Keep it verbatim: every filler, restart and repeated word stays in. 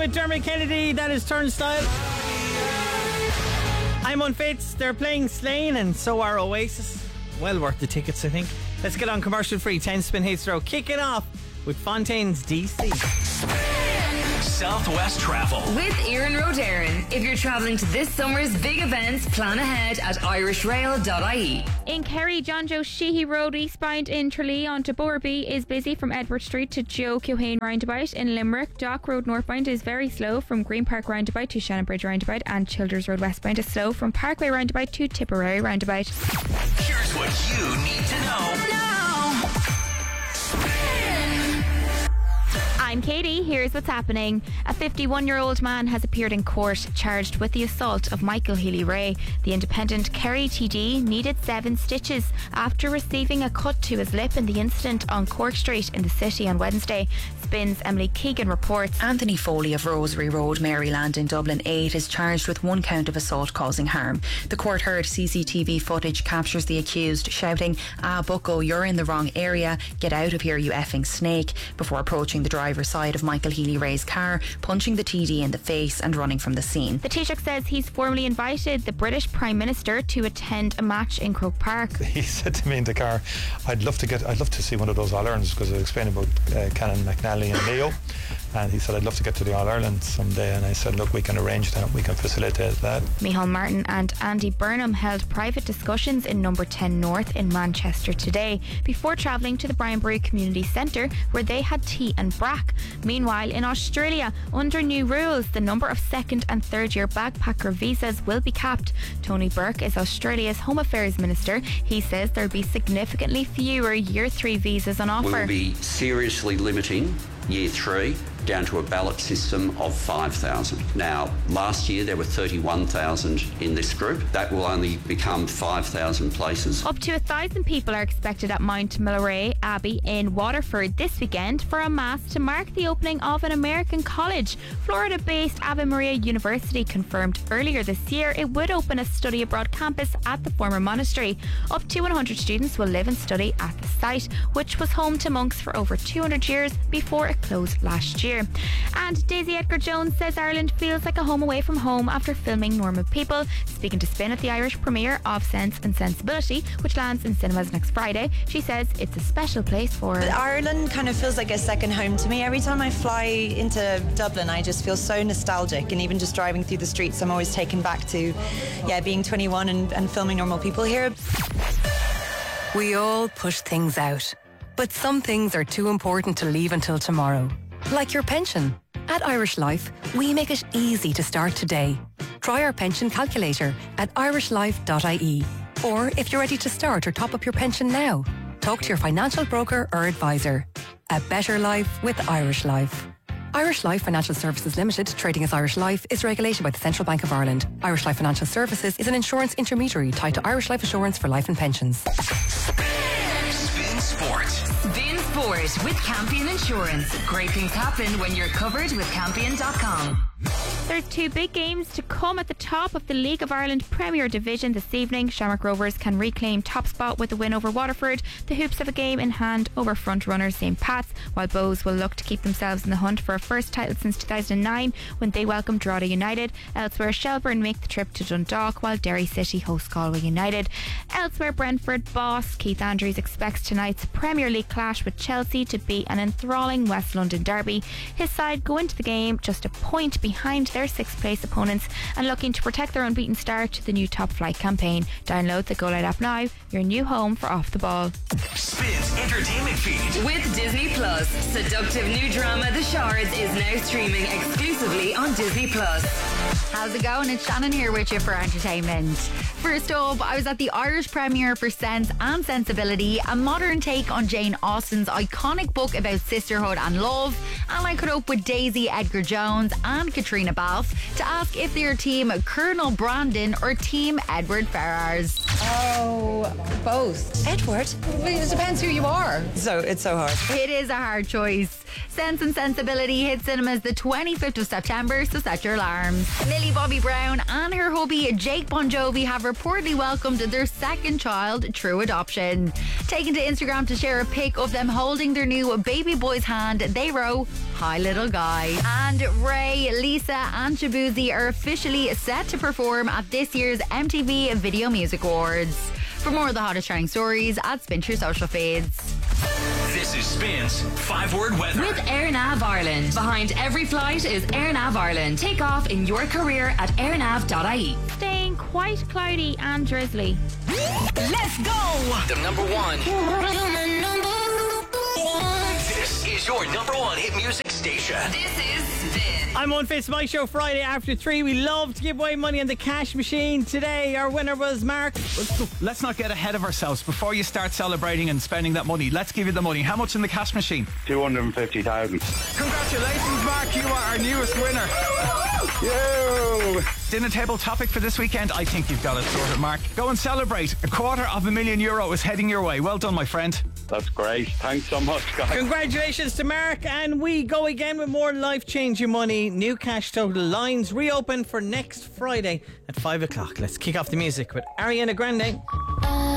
with Dermot Kennedy. That is Turnstile. I'm Unfits. They're playing Slane, and so are Oasis. Well worth the tickets, I think. Let's get on commercial free. ten spin Heathrow. Kicking off with Fontaine's D C. Southwest Travel with Ian Rodarin. If you're travelling to this summer's big events, plan ahead at irish rail dot I E. In Kerry, John Joe Sheehy Road eastbound in Tralee on to Borby is busy from Edward Street to Joe Keohane roundabout. In Limerick, Dock Road northbound is very slow from Green Park roundabout to Shannon Bridge roundabout, and Childers Road westbound is slow from Parkway roundabout to Tipperary roundabout. Here's what you need to know. No. I'm Katie. Here's what's happening. A fifty-one-year-old man has appeared in court charged with the assault of Michael Healy-Rae. The independent Kerry T D needed seven stitches after receiving a cut to his lip in the incident on Cork Street in the city on Wednesday. Spin's Emily Keegan reports. Anthony Foley of Rosary Road, Maryland in Dublin eight is charged with one count of assault causing harm. The court heard C C T V footage captures the accused shouting, "Ah, bucko, you're in the wrong area. Get out of here, you effing snake," before approaching the driver's side of Michael Healy-Rae's car, punching the T D in the face and running from the scene. The Taoiseach says he's formally invited the British Prime Minister to attend a match in Croke Park. He said to me in the car, I'd love to get I'd love to see one of those All-Irelands, because I explained about uh, Canon McNally and Leo, and he said I'd love to get to the All-Ireland someday, and I said, look, we can arrange that, we can facilitate that. Micheál Martin and Andy Burnham held private discussions in Number ten North in Manchester today before travelling to the Brian Brew Community Centre, where they had tea and brack. Meanwhile, in Australia, under new rules, the number of second and third year backpacker visas will be capped. Tony Burke is Australia's Home Affairs Minister. He says there'll be significantly fewer year three visas on offer. We'll be seriously limiting year three down to a ballot system of five thousand. Now, last year there were thirty-one thousand in this group. That will only become five thousand places. Up to one thousand people are expected at Mount Milleray Abbey in Waterford this weekend for a mass to mark the opening of an American college. Florida-based Ave Maria University confirmed earlier this year it would open a study abroad campus at the former monastery. Up to one hundred students will live and study at the site, which was home to monks for over two hundred years before it closed last year. And Daisy Edgar-Jones says Ireland feels like a home away from home after filming Normal People. Speaking to Spin at the Irish premiere of Sense and Sensibility, which lands in cinemas next Friday, she says it's a special place for her. Ireland kind of feels like a second home to me. Every time I fly into Dublin, I just feel so nostalgic, and even just driving through the streets, I'm always taken back to yeah, being twenty-one and, and filming Normal People here. We all push things out, but some things are too important to leave until tomorrow. Like your pension. At Irish Life, we make it easy to start today. Try our pension calculator at irish life dot I E. Or if you're ready to start or top up your pension now, talk to your financial broker or advisor. A better life with Irish Life. Irish Life Financial Services Limited, trading as Irish Life, is regulated by the Central Bank of Ireland. Irish Life Financial Services is an insurance intermediary tied to Irish Life Assurance for life and pensions. Spin Sports. Spin Sport with Campion Insurance. Great things happen when you're covered with campion dot com. There's two big games to come at the top of the League of Ireland Premier Division this evening. Shamrock Rovers can reclaim top spot with a win over Waterford. The Hoops have a game in hand over front runners Saint Pat's, while Bows will look to keep themselves in the hunt for a first title since two thousand nine when they welcomed Drogheda United. Elsewhere, Shelbourne make the trip to Dundalk while Derry City host Galway United. Elsewhere, Brentford boss Keith Andrews expects tonight's Premier League clash with Chelsea to be an enthralling West London derby. His side go into the game just a point behind their sixth place opponents and looking to protect their unbeaten start to the new Top Flight campaign. Download the Go Light app now, your new home for Off the Ball. Spin's entertainment feed. With Disney Plus, seductive new drama The Shards is now streaming exclusively on Disney Plus. How's it going? It's Shannon here with you for entertainment. First up, I was at the Irish premiere for Sense and Sensibility, a modern take on Jane Austen's iconic book about sisterhood and love, and I caught up with Daisy Edgar-Jones and Katrina Balfe to ask if they're team Colonel Brandon or team Edward Ferrars. Oh, both. Edward? It depends who you are. So it's so hard. It is a hard choice. Sense and Sensibility hits cinemas the twenty-fifth of September, so set your alarms. Millie Bobby Brown and her hubby Jake Bon Jovi have reportedly welcomed their second child through adoption. Taken to Instagram to share a pic of them holding their new baby boy's hand, they wrote, Hi Little Guy. And Ray, Lisa and Shabuzi are officially set to perform at this year's M T V Video Music Awards. For more of the hottest trending stories, add Spin to your social feeds. This is Spin's five-word weather. With AirNav Ireland. Behind every flight is AirNav Ireland. Take off in your career at airnav dot I E. Staying quite cloudy and drizzly. Let's go! The number one. This is your number one hit music station. This is Spin. I'm on Fitz My Show Friday after three. We love to give away money on the cash machine. Today, our winner was Mark. Let's not get ahead of ourselves. Before you start celebrating and spending that money, let's give you the money. How much in the cash machine? two hundred fifty thousand. Congratulations, Mark. You are our newest winner. Yo! Dinner table topic for this weekend? I think you've got it sorted, Mark. Go and celebrate. A quarter of a million euro is heading your way. Well done, my friend. That's great. Thanks so much, guys. Congratulations to Mark, and we go again with more life-changing money. New cash total lines reopen for next Friday at five o'clock. Let's kick off the music with Ariana Grande.